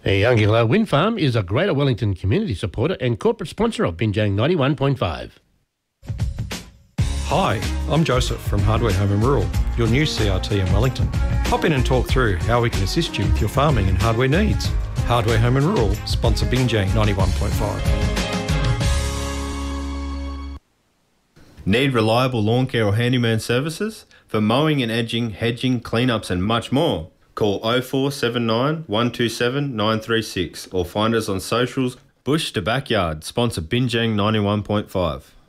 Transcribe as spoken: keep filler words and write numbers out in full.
Hey, Youngilla Wind Farm is a Greater Wellington community supporter and corporate sponsor of Binjang ninety-one point five. Hi, I'm Joseph from Hardware Home and Rural, your new C R T in Wellington. Pop in and talk through how we can assist you with your farming and hardware needs. Hardware Home and Rural, sponsor Binjang ninety-one point five. Need reliable lawn care or handyman services? For mowing and edging, hedging, cleanups and much more? Call oh four seven nine, one two seven, nine three six or find us on socials. Bush to Backyard, sponsor Binjang ninety-one point five.